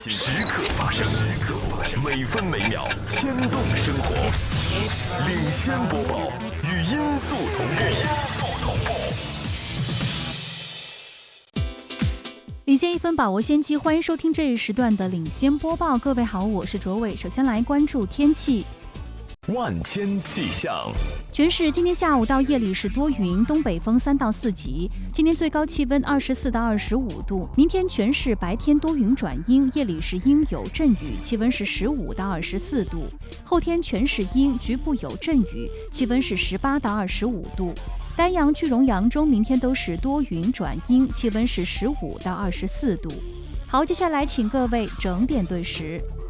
时刻发生，每分每秒牵动生活。领先播报，与音速同步。 领先1分，把握先机。欢迎收听这一时段的领先播报。各位好，我是卓伟。首先来关注天气。 万千气象， 全市今天下午到夜里是多云，东北风3到4级。今天最高气温24到25度。明天全市白天多云转阴，夜里是阴有阵雨，气温是15到24度。后天全市阴，局部有阵雨，气温是18到25度。丹阳、句容、扬州明天都是多云转阴，气温是15到24度。好，接下来请各位整点对时。